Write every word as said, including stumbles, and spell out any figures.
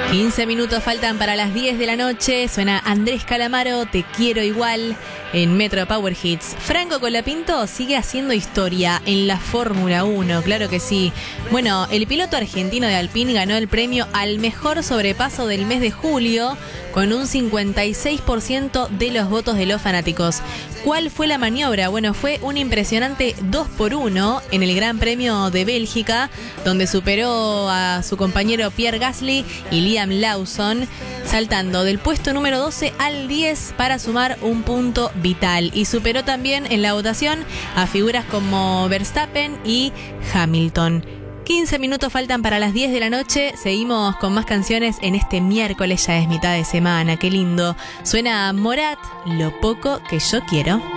quince minutos faltan para las diez de la noche. Suena Andrés Calamaro, Te quiero igual, en Metro Power Hits. Franco Colapinto sigue haciendo historia en la Fórmula uno, claro que sí. Bueno, el piloto argentino de Alpine ganó el premio al mejor sobrepaso del mes de julio con un cincuenta y seis por ciento de los votos de los fanáticos. ¿Cuál fue la maniobra? Bueno, fue un impresionante dos por uno en el Gran Premio de Bélgica, donde superó a su compañero Pierre Gasly y Liam Lawson, saltando del puesto número doce al diez para sumar un punto vital. Y superó también en la votación a figuras como Verstappen y Hamilton. quince minutos faltan para las diez de la noche. Seguimos con más canciones en este miércoles, ya es mitad de semana. Qué lindo. Suena Morat, Lo poco que yo quiero.